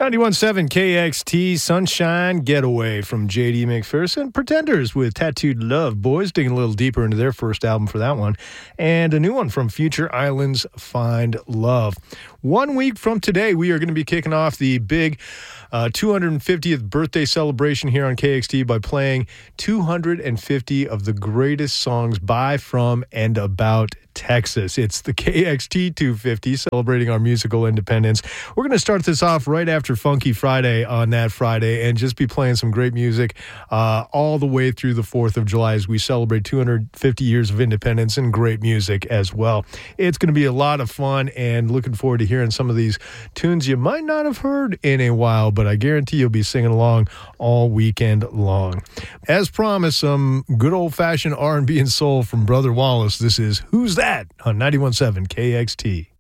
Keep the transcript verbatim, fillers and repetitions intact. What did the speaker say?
ninety-one point seven K X T, Sunshine Getaway from J D McPherson. Pretenders with Tattooed Love Boys, digging a little deeper into their first album for that one. And a new one from Future Islands, Find Love. One week from today, we are going to be kicking off the big uh, two hundred fiftieth birthday celebration here on K X T by playing two hundred fifty of the greatest songs by, from, and about Texas. It's the K X T two fifty, celebrating our musical independence. We're going to start this off right after Funky Friday on that Friday and just be playing some great music uh, all the way through the fourth of July as we celebrate two hundred fifty years of independence and great music as well. It's going to be a lot of fun, and looking forward to hearing some of these tunes you might not have heard in a while, but I guarantee you'll be singing along all weekend long. As promised, some good old-fashioned R and B and soul from Brother Wallace. This is Who's That on ninety-one point seven K X T.